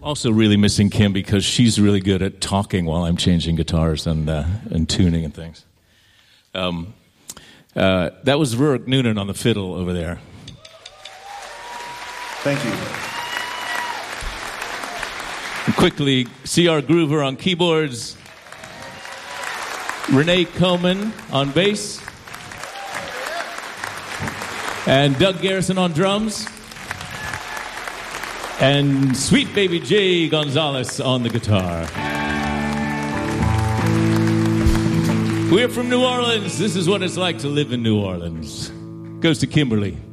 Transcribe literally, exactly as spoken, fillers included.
also really missing Kim because she's really good at talking while I'm changing guitars and uh, and tuning and things. Um, uh, that was Rurik Noonan on the fiddle over there. Thank you. And quickly, C R Groover on keyboards, Renee Coman on bass, and Doug Garrison on drums, and Sweet Baby Jay Gonzalez on the guitar. We're from New Orleans. This is what it's like to live in New Orleans. Goes to Kimberly.